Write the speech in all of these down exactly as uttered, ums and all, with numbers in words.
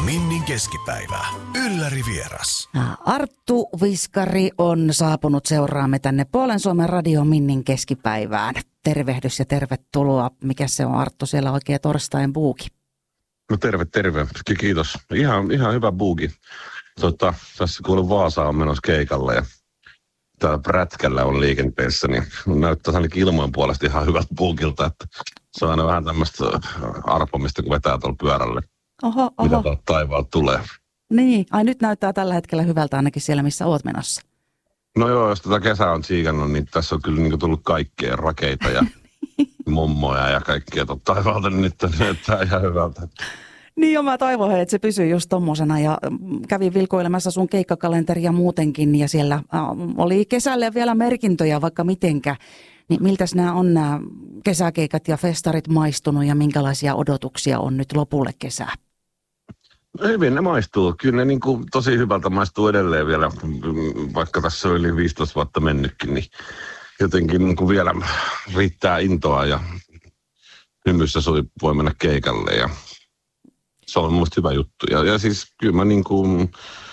Minnin keskipäivä. Ylläri vieras. Arttu Viskari on saapunut seuraamme tänne Puolen Suomen Radio Minnin keskipäivään. Tervehdys ja tervetuloa. Mikä se on, Arttu, siellä oikein torstain buuki? No terve, terve. Kiitos. Ihan, ihan hyvä buuki. Tota, tässä kuulun Vaasa on menossa keikalle ja täällä Prätkällä on liikenteessä, niin näyttää ainakin ilmojen puolesta ihan hyvältä buukilta, että se on aina vähän tämmöistä arpomista, kun vetää tuolla pyörälle. Oho, oho. Mitä tuolta taivaalta tulee. Niin, ai nyt näyttää tällä hetkellä hyvältä ainakin siellä, missä oot menossa. No joo, jos tätä kesää on siikannut, niin tässä on kyllä niin tullut kaikkea rakeita ja mummoja ja kaikkea tuolta taivaalta, niin nyt näyttää ihan hyvältä. Niin jo, mä toivon, että se pysyy just tommosena ja kävin vilkuilemassa sun keikkakalenteria muutenkin ja siellä äh, oli kesälle vielä merkintöjä vaikka mitenkä. Niin miltäs nämä on nämä kesäkeikat ja festarit maistunut ja minkälaisia odotuksia on nyt lopulle kesää? No hyvin ne maistuu. Kyllä ne niin kuin tosi hyvältä maistuu edelleen vielä, vaikka tässä on yli viisitoista vuotta mennytkin, niin jotenkin niin kuin vielä riittää intoa ja hymyssä voi mennä keikalle ja se on musta hyvä juttu. Ja, ja siis kyllä mä niin kuin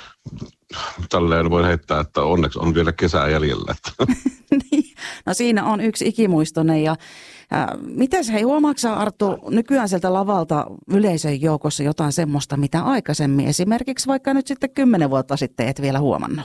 tälleen voin heittää, että onneksi on vielä kesää jäljellä. Niin. No siinä on yksi ikimuistoinen ja äh, mitäs hei, huomaatko Arttu nykyään sieltä lavalta yleisön joukossa jotain semmoista, mitä aikaisemmin esimerkiksi vaikka nyt sitten kymmenen vuotta sitten et vielä huomannut?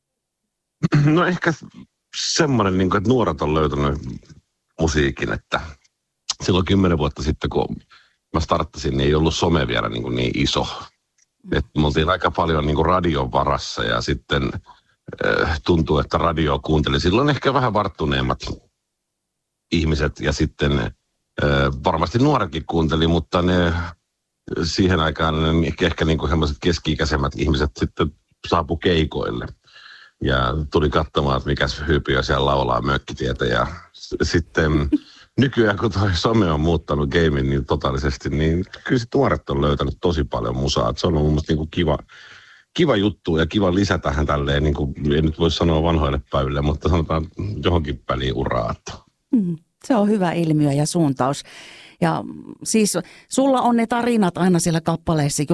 No ehkä semmoinen, niin kuin, että nuoret on löytänyt musiikin, että silloin kymmenen vuotta sitten, kun mä starttasin, niin ei ollut some vielä niin, kuin niin iso. Et me oltiin aika paljon niin kuin radion varassa ja sitten äh, tuntuu, että radio kuunteli silloin ehkä vähän varttuneemmat ihmiset ja sitten äh, varmasti nuoretkin kuunteli, mutta ne siihen aikaan ne, ehkä niin kuin sellaiset keski-ikäisemmät ihmiset sitten saapu keikoille ja tuli katsomaan, että mikäs hyypiö siellä laulaa mökkitietä ja s- sitten nykyään, kun toi some on muuttanut gamein niin totaalisesti, niin kyllä sit nuoret on löytänyt tosi paljon musaa. Et se on mun mielestä niinku kiva, kiva juttu ja kiva lisätä tähän tälleen, niin kuin, en nyt voi sanoa vanhoille päiville, mutta sanotaan johonkin väliin uraa. Mm, se on hyvä ilmiö ja suuntaus. Ja siis sulla on ne tarinat aina siellä kappaleissa